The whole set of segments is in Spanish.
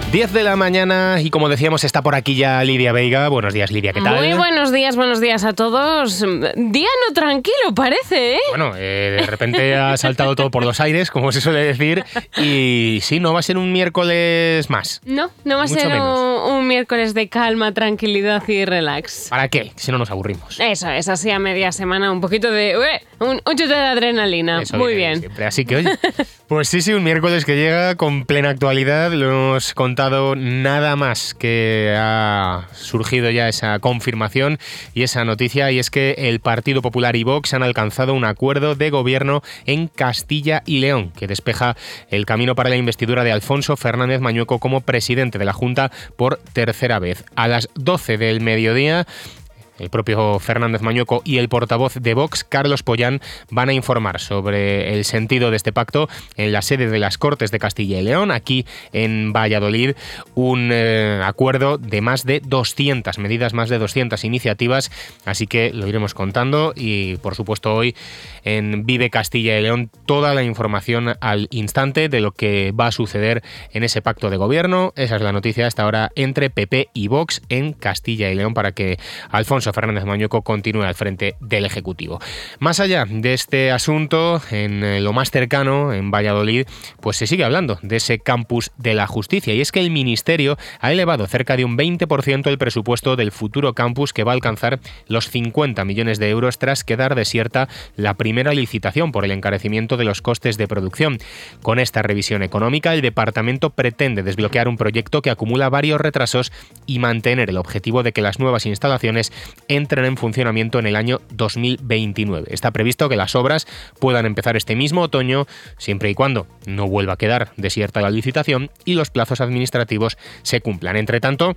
10 de la mañana y como decíamos está por aquí ya Lidia Veiga. Buenos días, Lidia, ¿qué tal? Muy buenos días a todos. Día no tranquilo parece, ¿eh? Bueno, de repente ha saltado todo por los aires, como se suele decir, y sí, no va a ser un miércoles más. No va a Mucho ser menos. un miércoles de calma, tranquilidad y relax. ¿Para qué? Si no nos aburrimos. Eso es, así a media semana, un poquito de... un chute de adrenalina. Eso Muy viene bien. siempre. Así que, oye, pues sí, un miércoles que llega con plena actualidad. Lo hemos contado nada más que ha surgido ya esa confirmación y esa noticia, y es que el Partido Popular y Vox han alcanzado un acuerdo de gobierno en Castilla y León que despeja el camino para la investidura de Alfonso Fernández Mañueco como presidente de la Junta por tercera vez. A las 12 del mediodía, el propio Fernández Mañueco y el portavoz de Vox, Carlos Pollán, van a informar sobre el sentido de este pacto en la sede de las Cortes de Castilla y León, aquí en Valladolid. Un acuerdo de más de 200 medidas, más de 200 iniciativas, así que lo iremos contando y, por supuesto, hoy en Vive Castilla y León toda la información al instante de lo que va a suceder en ese pacto de gobierno. Esa es la noticia hasta ahora entre PP y Vox en Castilla y León para que Alfonso Fernández Mañueco continúe al frente del Ejecutivo. Más allá de este asunto, en lo más cercano, en Valladolid, pues se sigue hablando de ese campus de la justicia, y es que el Ministerio ha elevado cerca de un 20% el presupuesto del futuro campus, que va a alcanzar los 50 millones de euros tras quedar desierta la primera licitación por el encarecimiento de los costes de producción. Con esta revisión económica, el departamento pretende desbloquear un proyecto que acumula varios retrasos y mantener el objetivo de que las nuevas instalaciones entren en funcionamiento en el año 2029. Está previsto que las obras puedan empezar este mismo otoño, siempre y cuando no vuelva a quedar desierta la licitación y los plazos administrativos se cumplan. Entre tanto,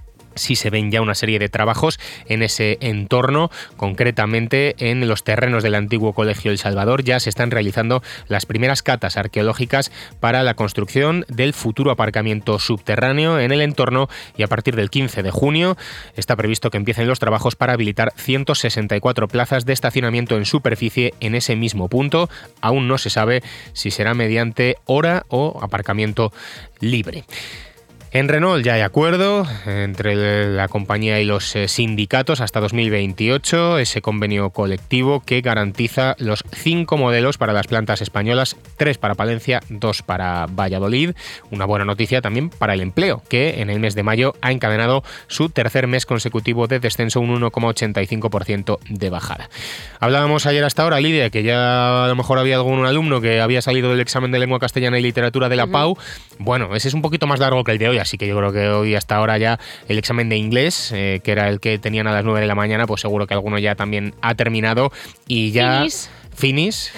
sí se ven ya una serie de trabajos en ese entorno, concretamente en los terrenos del antiguo Colegio El Salvador. Ya se están realizando las primeras catas arqueológicas para la construcción del futuro aparcamiento subterráneo en el entorno, y a partir del 15 de junio está previsto que empiecen los trabajos para habilitar 164 plazas de estacionamiento en superficie en ese mismo punto. Aún no se sabe si será mediante hora o aparcamiento libre. En Renault ya hay acuerdo entre la compañía y los sindicatos hasta 2028, ese convenio colectivo que garantiza los 5 modelos para las plantas españolas, 3 para Palencia, 2 para Valladolid. Una buena noticia también para el empleo, que en el mes de mayo ha encadenado su tercer mes consecutivo de descenso, un 1,85% de bajada. Hablábamos ayer hasta ahora, Lidia, que ya a lo mejor había algún alumno que había salido del examen de lengua castellana y literatura de la PAU. Bueno, ese es un poquito más largo que el de hoy, así que yo creo que hoy hasta ahora ya el examen de inglés, que era el que tenían a las 9 de la mañana, pues seguro que alguno ya también ha terminado y ya... Finis.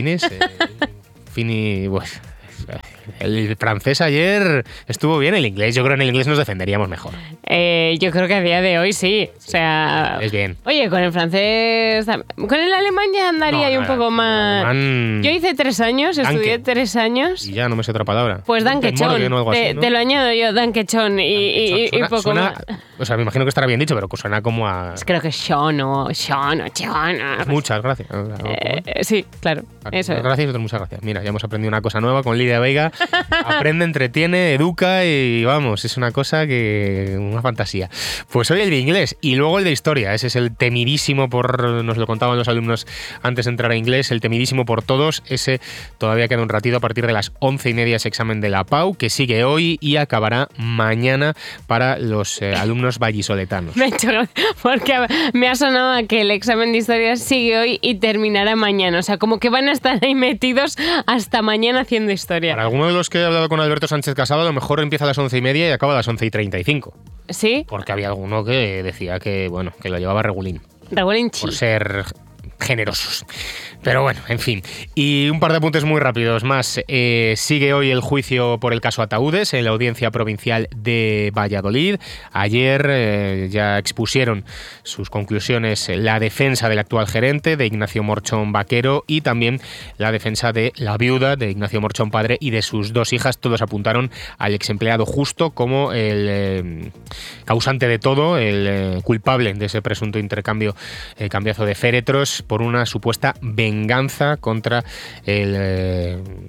Pues, el francés ayer estuvo bien, el inglés, yo creo que en el inglés nos defenderíamos mejor. Yo creo que a día de hoy sí. O sea, es bien. Oye, con el francés... Con el alemán ya andaría un poco más... Yo hice 3 años, estudié 3 años. Y ya no me sé otra palabra. Pues danquechón. Te lo añado yo, danquechón y poco suena, más. O sea, me imagino que estará bien dicho, pero que suena como a... Creo que Sean o Sean. Muchas gracias. Sí, claro. Eso es. Gracias y muchas gracias. Mira, ya hemos aprendido una cosa nueva con Lidia Veiga. Aprende, entretiene, educa y vamos, es una cosa que... una fantasía. Pues hoy el de inglés y luego el de historia. Ese es el temidísimo nos lo contaban los alumnos antes de entrar a inglés, el temidísimo por todos. Ese todavía queda un ratito a partir de las 11:30, ese examen de la PAU, que sigue hoy y acabará mañana para los alumnos vallisoletanos. Me ha hecho gracia porque me ha sonado a que el examen de historia sigue hoy y terminará mañana. O sea, como que van a estar ahí metidos hasta mañana haciendo historia. Para alguno de los que he hablado con Alberto Sánchez Casado, a lo mejor empieza a las 11:30 y acaba a las 11:35. ¿Sí? Porque había alguno que decía que, bueno, que lo llevaba regulín. Por ser generosos. Pero bueno, en fin. Y un par de apuntes muy rápidos más. Sigue hoy el juicio por el caso Ataúdes en la Audiencia Provincial de Valladolid. Ayer ya expusieron sus conclusiones la defensa del actual gerente, de Ignacio Morchón Vaquero, y también la defensa de la viuda de Ignacio Morchón padre y de sus 2 hijas. Todos apuntaron al exempleado justo como el causante de todo, el culpable de ese presunto cambiazo de féretros por una supuesta venganza contra el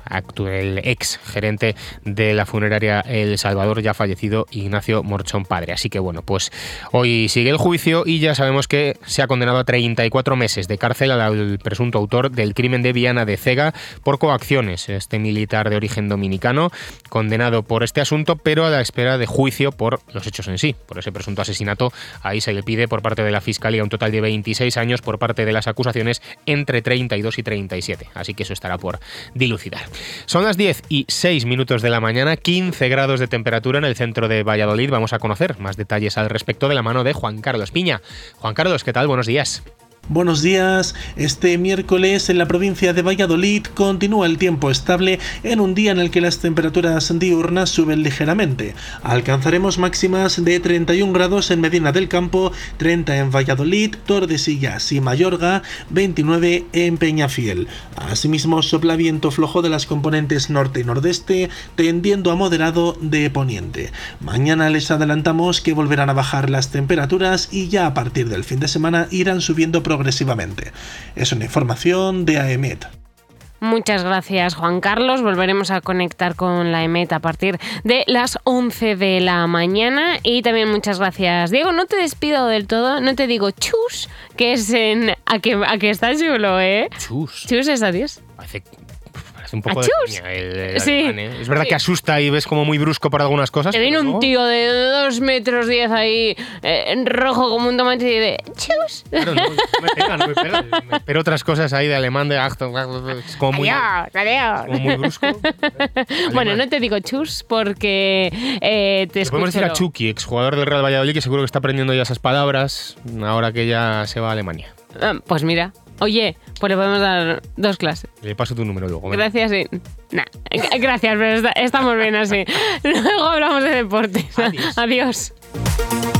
el ex gerente de la funeraria El Salvador, ya fallecido, Ignacio Morchón padre. Así que bueno, pues hoy sigue el juicio y ya sabemos que se ha condenado a 34 meses de cárcel al presunto autor del crimen de Viana de Cega por coacciones. Este militar de origen dominicano, condenado por este asunto, pero a la espera de juicio por los hechos en sí, por ese presunto asesinato. Ahí se le pide por parte de la Fiscalía un total de 26 años, por parte de las acusaciones entre 32 y 37. Así que eso estará por dilucidar. Son las 10:06 de la mañana, 15 grados de temperatura en el centro de Valladolid. Vamos a conocer más detalles al respecto de la mano de Juan Carlos Piña. Juan Carlos, ¿qué tal? Buenos días. Buenos días. Este miércoles en la provincia de Valladolid continúa el tiempo estable en un día en el que las temperaturas diurnas suben ligeramente. Alcanzaremos máximas de 31 grados en Medina del Campo, 30 en Valladolid, Tordesillas y Mayorga, 29 en Peñafiel. Asimismo sopla viento flojo de las componentes norte y nordeste, tendiendo a moderado de poniente. Mañana les adelantamos que volverán a bajar las temperaturas y ya a partir del fin de semana irán subiendo progresivamente. Es una información de AEMET. Muchas gracias, Juan Carlos. Volveremos a conectar con la EMET a partir de las 11 de la mañana. Y también muchas gracias, Diego. No te despido del todo, no te digo chus, que es en... ¿A que está chulo, eh? Chus. Chus es adiós. Parece un poco de coña el sí. alemán, ¿eh? Es verdad que asusta y ves como muy brusco para algunas cosas. Te viene un luego... tío de 2,10 metros ahí, en rojo como un tomate y de chus. Claro, no me pega. Pero otras cosas ahí de alemán de es como muy, adiós. Como muy brusco. Bueno, no te digo chus porque te escucho. Podemos decir a Chucky, exjugador del Real Valladolid, que seguro que está aprendiendo ya esas palabras ahora que ya se va a Alemania. Pues mira. Oye, pues le podemos dar 2 clases. Le paso tu número luego. ¿Vale? Gracias, sí. Gracias, pero estamos bien así. Luego hablamos de deportes. Adiós. Adiós.